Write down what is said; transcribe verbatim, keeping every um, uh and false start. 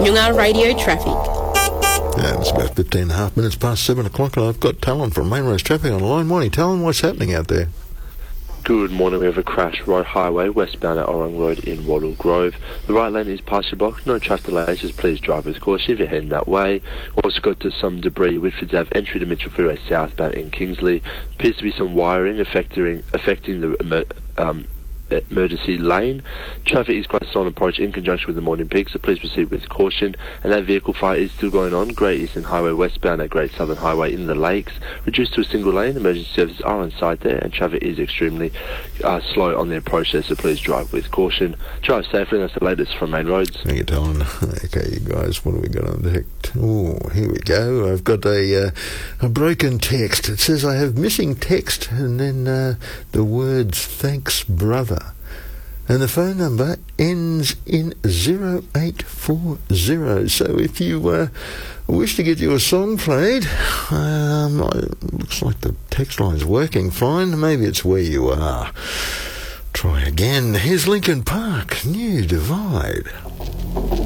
Noongar Radio Traffic. Yeah, it's about fifteen and a half minutes past seven o'clock, and I've got Talon from Main Roads Traffic on the line. Morning, Talon. What's happening out there? Good morning. We have a crash right highway westbound at Orang Road in Wattle Grove. The right lane is partially blocked. No traffic delays. Just please drive with caution if you're heading that way. Also got to some debris. Whitfords Ave entry to Mitchell Freeway southbound in Kingsley. Appears to be some wiring affecting affecting the um, emergency lane. Traffic is quite slow on approach in conjunction with the morning peak, so please proceed with caution. And that vehicle fire is still going on. Great Eastern Highway westbound at Great Southern Highway in the Lakes. Reduced to a single lane. Emergency services are on site there, and traffic is extremely uh, slow on the approach there, so please drive with caution. Drive safely. That's the latest from Main Roads. Thank you, Talon. Okay, you guys, what have we got on deck? Oh, here we go. I've got a uh, a broken text. It says I have missing text, and then uh, the words "thanks, brother." And the phone number ends in zero eight four zero. So if you uh, wish to get your song played, um, it looks like the text line's working fine. Maybe it's where you are. Try again. Here's Linkin Park, New Divide.